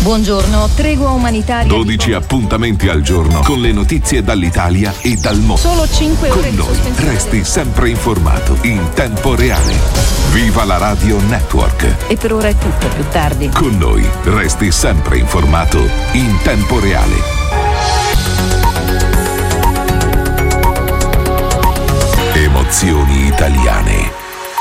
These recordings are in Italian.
Buongiorno, tregua umanitaria. 12 appuntamenti al giorno con le notizie dall'Italia e dal mondo. Solo 5 ore con di noi sospensione. resti sempre informato in tempo reale. Viva la Radio Network. E per ora è tutto, più tardi. Con noi resti sempre informato in tempo reale. Emozioni italiane.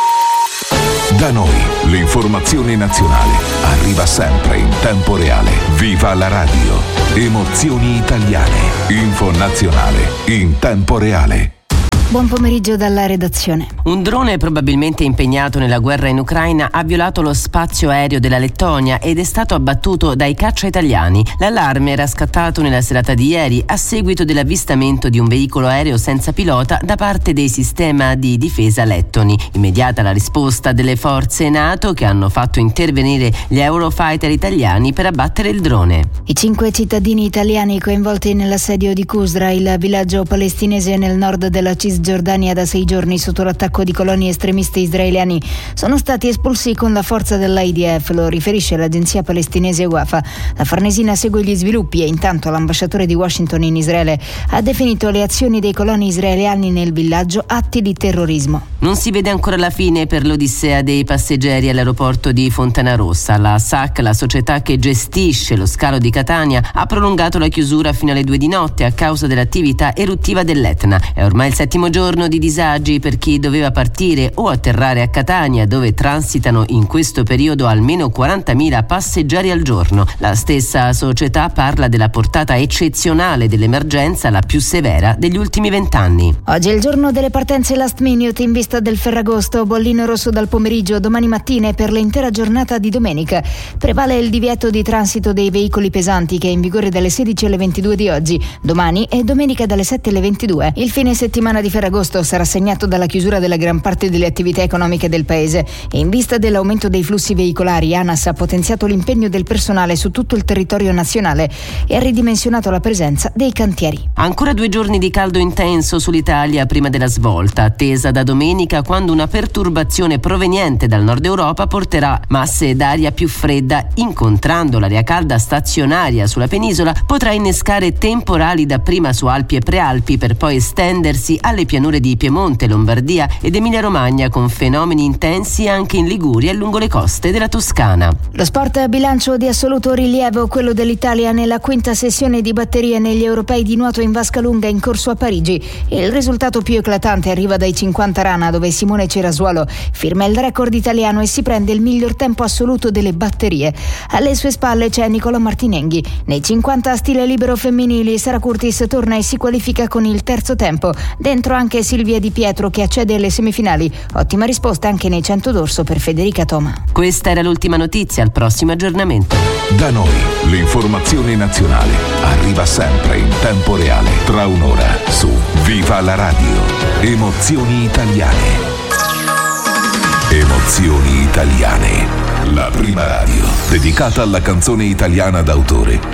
Da noi l'informazione nazionale arriva sempre in tempo reale. Viva la radio. Emozioni italiane. Info nazionale in tempo reale. Buon pomeriggio dalla redazione. Un drone probabilmente impegnato nella guerra in Ucraina ha violato lo spazio aereo della Lettonia ed è stato abbattuto dai caccia italiani. L'allarme era scattato nella serata di ieri a seguito dell'avvistamento di un veicolo aereo senza pilota da parte dei sistema di difesa lettoni. Immediata la risposta delle forze NATO che hanno fatto intervenire gli Eurofighter italiani per abbattere il drone. I 5 cittadini italiani coinvolti nell'assedio di Qusra, il villaggio palestinese nel nord della Cisgiordania da 6 giorni sotto l'attacco di coloni estremisti israeliani, sono stati espulsi con la forza dell'IDF, lo riferisce l'agenzia palestinese Wafa. La Farnesina segue gli sviluppi e intanto l'ambasciatore di Washington in Israele ha definito le azioni dei coloni israeliani nel villaggio atti di terrorismo. Non si vede ancora la fine per l'odissea dei passeggeri all'aeroporto di Fontanarossa. La SAC, la società che gestisce lo scalo di Catania, ha prolungato la chiusura fino alle 2 di notte a causa dell'attività eruttiva dell'Etna. È ormai il 7° giorno di disagi per chi doveva partire o atterrare a Catania, dove transitano in questo periodo almeno 40.000 passeggeri al giorno. La stessa società parla della portata eccezionale dell'emergenza, la più severa degli ultimi 20 anni. Oggi è il giorno delle partenze last minute in vista del Ferragosto, bollino rosso dal pomeriggio, domani mattina e per l'intera giornata di domenica. Prevale il divieto di transito dei veicoli pesanti che è in vigore dalle 16 alle 22 di oggi, domani e domenica dalle 7 alle 22. Il fine settimana di Ferragosto sarà segnato dalla chiusura della gran parte delle attività economiche del paese e in vista dell'aumento dei flussi veicolari ANAS ha potenziato l'impegno del personale su tutto il territorio nazionale e ha ridimensionato la presenza dei cantieri. Ancora 2 giorni di caldo intenso sull'Italia prima della svolta, attesa da domenica quando una perturbazione proveniente dal nord Europa porterà masse d'aria più fredda. Incontrando l'aria calda stazionaria sulla penisola potrà innescare temporali dapprima su Alpi e Prealpi per poi estendersi alle pianure di Piemonte, Lombardia ed Emilia-Romagna con fenomeni intensi anche in Liguria e lungo le coste della Toscana. Lo sport a bilancio di assoluto rilievo, quello dell'Italia nella 5ª sessione di batterie negli europei di nuoto in vasca lunga in corso a Parigi. Il risultato più eclatante arriva dai 50 rana, dove Simone Cerasuolo firma il record italiano e si prende il miglior tempo assoluto delle batterie. Alle sue spalle c'è Nicola Martinenghi. Nei 50 a stile libero femminili Sara Curtis torna e si qualifica con il terzo tempo. Dentro anche Silvia Di Pietro che accede alle semifinali. Ottima risposta anche nei 100 d'orso per Federica Toma. Questa era l'ultima notizia, al prossimo aggiornamento. Da noi l'informazione nazionale arriva sempre in tempo reale. Tra un'ora su Viva la radio. Emozioni italiane. Emozioni italiane. La prima radio dedicata alla canzone italiana d'autore